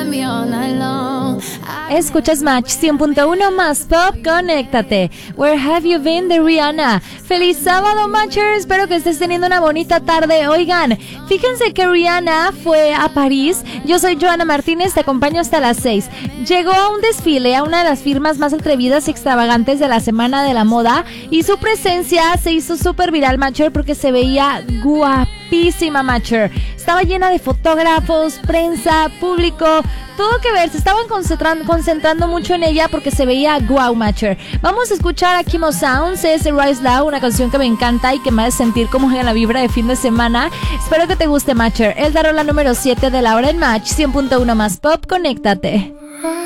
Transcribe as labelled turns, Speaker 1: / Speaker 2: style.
Speaker 1: Escuchas Match 100.1 más Pop, conéctate. Where have you been de Rihanna. Feliz sábado, Matcher. Espero que estés teniendo una bonita tarde. Oigan, fíjense que Rihanna fue a París. Yo soy Joana Martínez, te acompaño hasta las 6. Llegó a un desfile, a una de las firmas más atrevidas y extravagantes de la Semana de la Moda, y su presencia se hizo súper viral, Matcher, porque se veía guapísima, Matcher. Estaba llena de fotógrafos, prensa, público, todo que ver. Se estaban concentrando mucho en ella porque se veía guau, Matcher. Vamos a escuchar a Kimo Sounds, es Rise Low, una canción que me encanta y que me hace sentir como en la vibra de fin de semana. Espero que te guste, Matcher. El Darola número 7 de la hora en Match 100.1 más Pop, conéctate.